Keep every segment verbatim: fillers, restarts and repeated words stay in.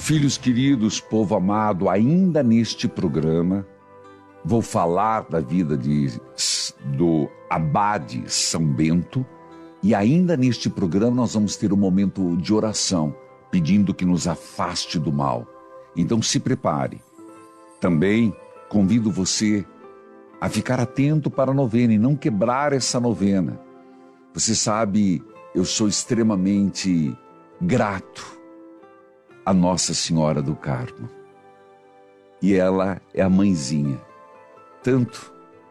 Filhos queridos, povo amado, ainda neste programa vou falar da vida de, do Abade São Bento, e ainda neste programa nós vamos ter um momento de oração, pedindo que nos afaste do mal. Então se prepare. Também convido você a ficar atento para a novena e não quebrar essa novena. Você sabe, eu sou extremamente grato a Nossa Senhora do Carmo. E ela é a mãezinha. Tanto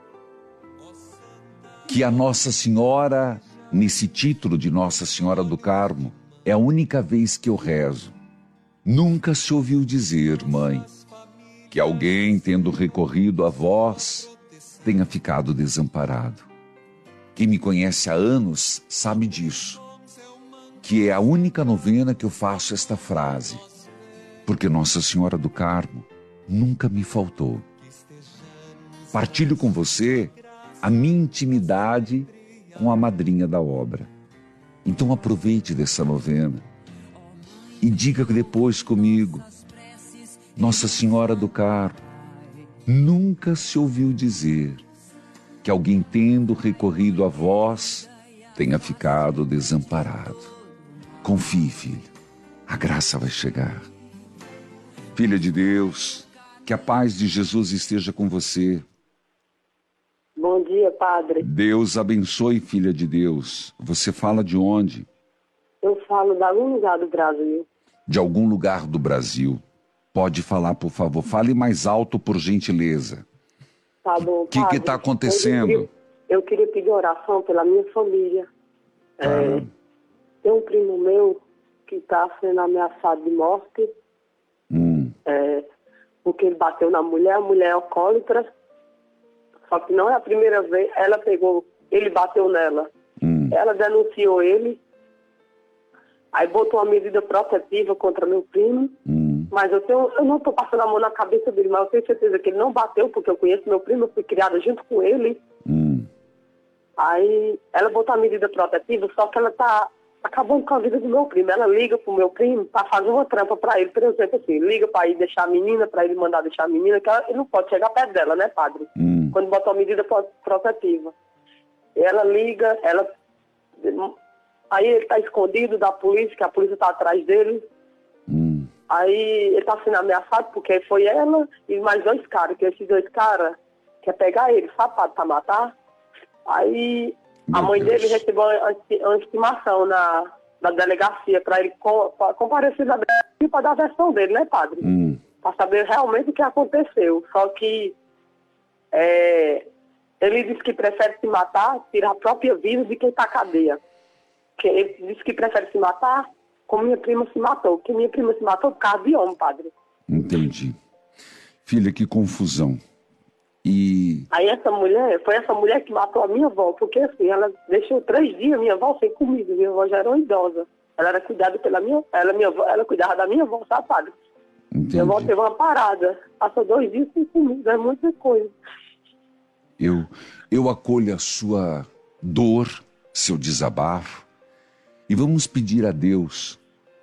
que a Nossa Senhora, nesse título de Nossa Senhora do Carmo, é a única vez que eu rezo. Nunca se ouviu dizer, mãe, que alguém, tendo recorrido a vós, tenha ficado desamparado. Quem me conhece há anos sabe disso, que é a única novena que eu faço esta frase, porque Nossa Senhora do Carmo nunca me faltou. Partilho com você a minha intimidade com a madrinha da obra. Então aproveite dessa novena e diga depois comigo: Nossa Senhora do Carmo, nunca se ouviu dizer que alguém, tendo recorrido a vós, tenha ficado desamparado. Confie, filho, a graça vai chegar. Filha de Deus, que a paz de Jesus esteja com você. Bom dia, padre. Deus abençoe, filha de Deus. Você fala de onde? Eu falo de algum lugar do Brasil. De algum lugar do Brasil. Pode falar, por favor. Fale mais alto, por gentileza. Tá bom, O que está acontecendo? Eu queria, eu queria pedir oração pela minha família. Tá. É, tem um primo meu que está sendo ameaçado de morte. Hum. É, porque ele bateu na mulher. A mulher é alcoólatra. Só que não é a primeira vez. Ela pegou, ele bateu nela. Hum. Ela denunciou ele. Aí botou uma medida protetiva contra meu primo. Hum. Mas eu, tenho, eu não estou passando a mão na cabeça dele, mas eu tenho certeza que ele não bateu, porque eu conheço meu primo, eu fui criada junto com ele. Hum. Aí ela botou a medida protetiva, só que ela está acabando com a vida do meu primo. Ela liga pro meu primo para fazer uma trampa para ele, por exemplo, assim, liga para ir deixar a menina, para ele mandar deixar a menina, que ela, ele não pode chegar perto dela, né, padre? Hum. Quando botou a medida protetiva. Ela liga, ela... Aí ele está escondido da polícia, que a polícia está atrás dele. Hum. Aí ele está sendo ameaçado porque foi ela e mais dois caras, que esses dois caras querem pegar ele, sapado, para matar. Aí Meu a mãe Deus. dele recebeu uma estimação na, na delegacia para ele com, pra comparecer na delegacia para dar a versão dele, né, padre? Hum. Para saber realmente o que aconteceu. Só que é, ele disse que prefere se matar, tirar a própria vida de quem está cadeia. Que ele disse que prefere se matar como minha prima se matou. Que minha prima se matou por causa de homem, padre. Entendi. Filha, que confusão. E... Aí essa mulher, foi essa mulher que matou a minha avó, porque assim, ela deixou três dias minha avó sem comida. Minha avó já era uma idosa. Ela era cuidada pela minha... Ela, minha avó, ela cuidava da minha avó, sabe, padre? Entendi. Minha avó teve uma parada. Passou dois dias sem comida, é muita coisa. Eu, eu acolho a sua dor, seu desabafo, e vamos pedir a Deus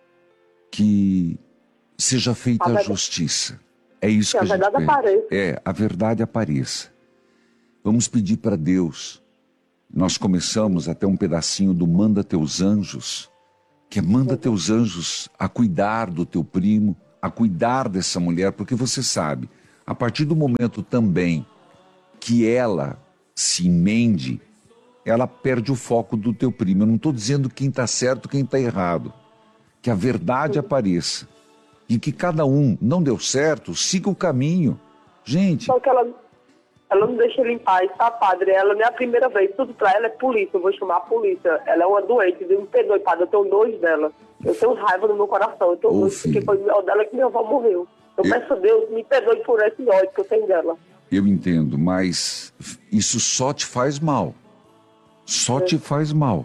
que seja feita a, a justiça. É isso que, que a, a gente pede. Apareça. É, a verdade apareça. Vamos pedir para Deus. Nós começamos até um pedacinho do Manda Teus Anjos, que é manda teus anjos a cuidar do teu primo, a cuidar dessa mulher, porque você sabe, a partir do momento também que ela se emende, ela perde o foco do teu primo. Eu não estou dizendo quem está certo, quem está errado. Que a verdade apareça. E que cada um, não deu certo, siga o caminho. Gente... Só que ela, ela não deixa ele em paz, tá, padre? Ela não é a primeira vez. Tudo pra ela é polícia. Eu vou chamar a polícia. Ela é uma doente. Me perdoe, padre. Eu tenho nojo dela. Eu tenho raiva no meu coração. Eu tenho nojo porque foi o dela que minha avó morreu. Eu, eu peço a Deus, me perdoe por esse ódio que eu tenho dela. Eu entendo, mas isso só te faz mal. Só te faz mal.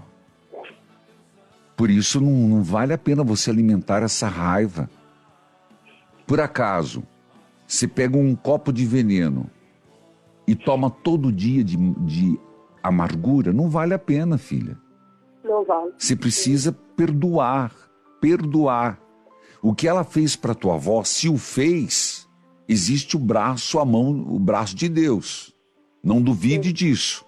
Por isso não, não vale a pena você alimentar essa raiva. Por acaso, você pega um copo de veneno e toma todo dia de, de amargura, não vale a pena, filha. Não vale. Você precisa perdoar, perdoar. O que ela fez para tua avó, se o fez, existe o braço, a mão, o braço de Deus. Não duvide Sim. disso.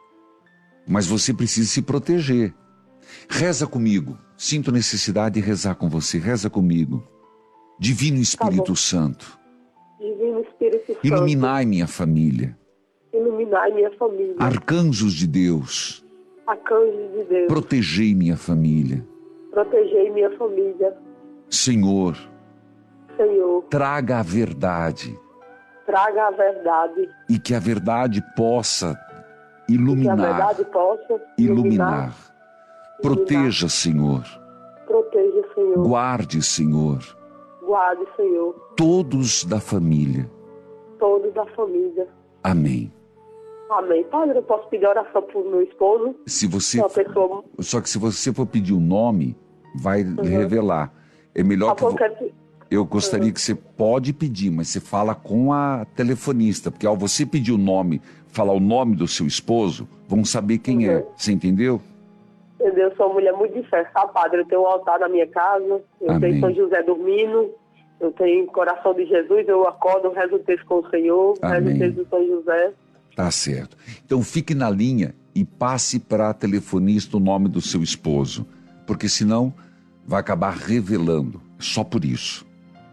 Mas você precisa se proteger. Reza comigo. Sinto necessidade de rezar com você. Reza comigo. Divino Espírito tá Santo. Divino Espírito Santo. Iluminai minha família. Iluminai minha família. Arcanjos de Deus. Arcanjos de Deus. Protegei minha família. Protegei minha família. Senhor. Senhor. Traga a verdade. Traga a verdade. E que a verdade possa iluminar. E que a verdade possa iluminar. iluminar. Proteja, Senhor. Proteja, Senhor. Guarde, Senhor. Guarde, Senhor. Todos da família. Todos da família. Amém. Amém. Padre, eu posso pedir oração para o meu esposo? Se você, Uma pessoa... Só que se você for pedir o nome, vai uhum. revelar. É melhor que... qualquer... vo... Eu gostaria uhum. que você pode pedir, mas você fala com a telefonista, porque ao você pedir o nome, falar o nome do seu esposo, vão saber quem uhum. é. Você entendeu? Entendeu? Eu sou uma mulher muito de fé, tá, Padre? Eu tenho um altar na minha casa, eu Amém. tenho São José dormindo, eu tenho coração de Jesus, eu acordo, rezo o texto com o Senhor, Amém. rezo o texto do São José. Tá certo. Então fique na linha e passe para a telefonista o nome do seu esposo, porque senão vai acabar revelando, só por isso.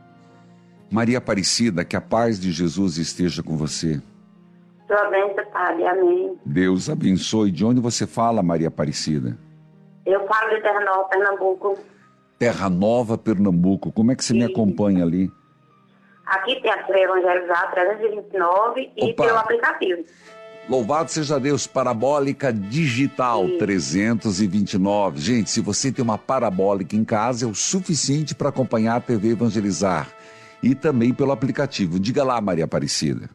Maria Aparecida, que a paz de Jesus esteja com você. Sua bênção, Padre. Amém. Deus abençoe. De onde você fala, Maria Aparecida? Eu falo de Terra Nova, Pernambuco. Terra Nova, Pernambuco. Como é que você Sim. me acompanha ali? Aqui tem a T V Evangelizar trezentos e vinte e nove e tem o aplicativo. Louvado seja Deus, parabólica digital Sim. trezentos e vinte e nove. Gente, se você tem uma parabólica em casa, é o suficiente para acompanhar a T V Evangelizar. E também pelo aplicativo. Diga lá, Maria Aparecida.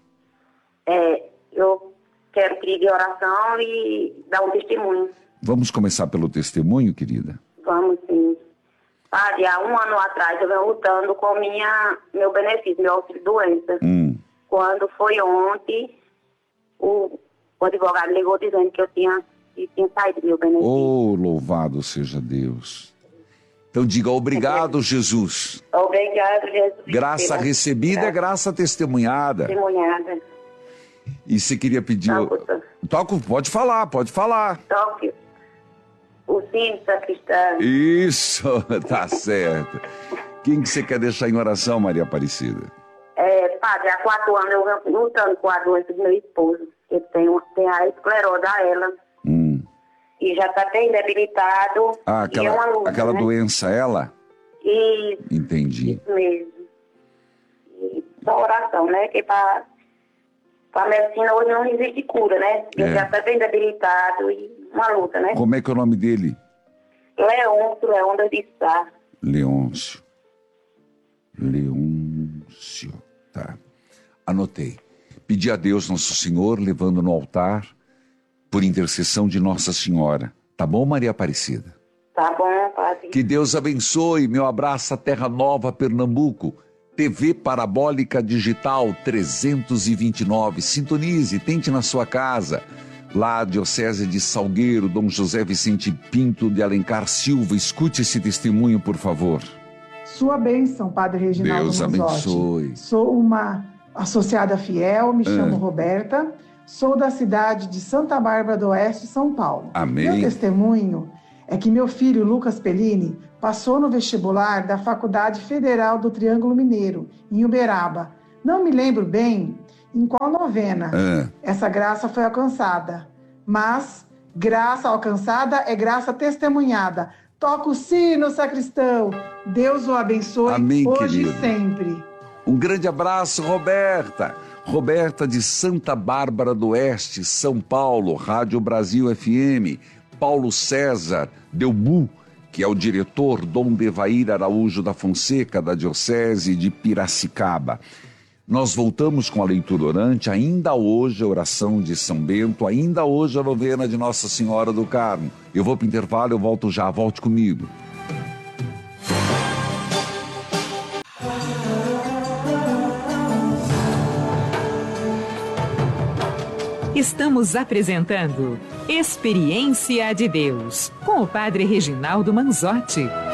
É, eu quero pedir oração e dar um testemunho. Vamos começar pelo testemunho, querida? Vamos, sim. Padre, há um ano atrás eu venho lutando com minha, meu benefício, meu auxílio-doença. Hum. Quando foi ontem, o, o advogado ligou dizendo que eu tinha, que tinha saído do meu benefício. Oh, louvado seja Deus. Então diga obrigado, é. Jesus. Obrigado, Jesus. Graça recebida é graça testemunhada. Testemunhada. E você queria pedir... Toca, pode falar, pode falar. Toque o sino sacristão. Isso, tá certo. Quem que você quer deixar em oração, Maria Aparecida? É, Padre, há quatro anos eu venho lutando com a doença do meu esposo. Ele tem, tem a esclerose a ela. Hum. E já está bem debilitado. Ah, aquela, é luta, aquela né? doença, ela? Isso. Entendi. Isso mesmo. E só oração, né? Que para a medicina hoje não existe cura, né? Ele é. já está bem debilitado e uma luta, né? Como é que é o nome dele? Leôncio, Leôncio de Sá. Leôncio. Leôncio. Tá. Anotei. Pedi a Deus Nosso Senhor, levando no altar, por intercessão de Nossa Senhora. Tá bom, Maria Aparecida? Tá bom, Padre. Que Deus abençoe. Meu abraço a Terra Nova, Pernambuco. T V Parabólica Digital trezentos e vinte e nove. Sintonize, tente na sua casa. Lá, Diocese de Salgueiro, Dom José Vicente Pinto de Alencar Silva. Escute esse testemunho, por favor. Sua bênção, Padre Reginaldo Deus Manzotti. Abençoe. Sou uma associada fiel, me chamo ah. Roberta. Sou da cidade de Santa Bárbara do Oeste, São Paulo. Amém. Meu testemunho é que meu filho, Lucas Pellini, passou no vestibular da Faculdade Federal do Triângulo Mineiro, em Uberaba. Não me lembro bem em qual novena ah. essa graça foi alcançada. Mas graça alcançada é graça testemunhada. Toca o sino, sacristão. Deus o abençoe. Amém, hoje querido. E sempre. Um grande abraço, Roberta. Roberta de Santa Bárbara do Oeste, São Paulo, Rádio Brasil F M. Paulo César Delbu, que é o diretor, Dom Devair Araújo da Fonseca, da Diocese de Piracicaba. Nós voltamos com a leitura orante, ainda hoje a oração de São Bento, ainda hoje a novena de Nossa Senhora do Carmo. Eu vou para o intervalo, eu volto já, volte comigo. Estamos apresentando Experiência de Deus, com o Padre Reginaldo Manzotti.